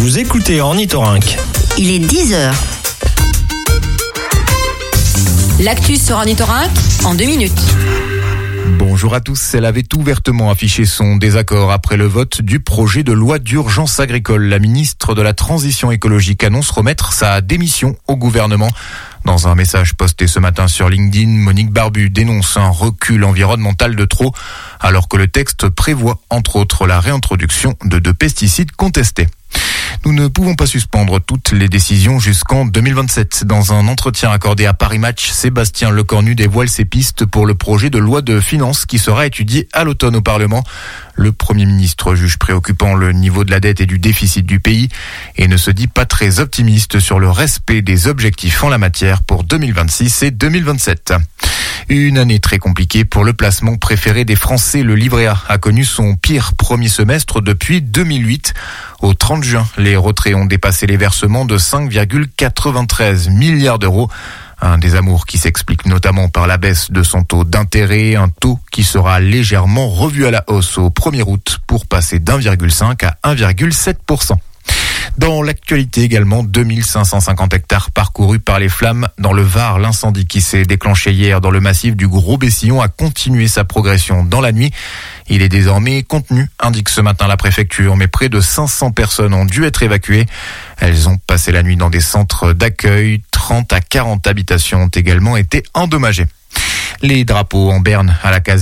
Vous écoutez Ornithorynque. Il est 10h. L'actu sur Ornithorynque en 2 minutes. Bonjour à tous. Elle avait ouvertement affiché son désaccord après le vote du projet de loi d'urgence agricole. La ministre de la Transition écologique annonce remettre sa démission au gouvernement. Dans un message posté ce matin sur LinkedIn, Monique Barbu dénonce un recul environnemental de trop, alors que le texte prévoit entre autres la réintroduction de 2 pesticides contestés. Nous ne pouvons pas suspendre toutes les décisions jusqu'en 2027. Dans un entretien accordé à Paris Match, Sébastien Lecornu dévoile ses pistes pour le projet de loi de finances qui sera étudié à l'automne au Parlement. Le Premier ministre juge préoccupant le niveau de la dette et du déficit du pays et ne se dit pas très optimiste sur le respect des objectifs en la matière pour 2026 et 2027. Une année très compliquée pour le placement préféré des Français. Le livret A a connu son pire premier semestre depuis 2008. Au 30 juin, les retraits ont dépassé les versements de 5,93 milliards d'euros. Un désamour qui s'explique notamment par la baisse de son taux d'intérêt, un taux qui sera légèrement revu à la hausse au 1er août pour passer d'1,5 à 1,7%. Dans l'actualité également, 2550 hectares parcourus par les flammes dans le Var. L'incendie qui s'est déclenché hier dans le massif du Gros-Bessillon a continué sa progression dans la nuit. Il est désormais contenu, indique ce matin la préfecture, mais près de 500 personnes ont dû être évacuées. Elles ont passé la nuit dans des centres d'accueil. 30 à 40 habitations ont également été endommagées. Les drapeaux en berne à la caserne.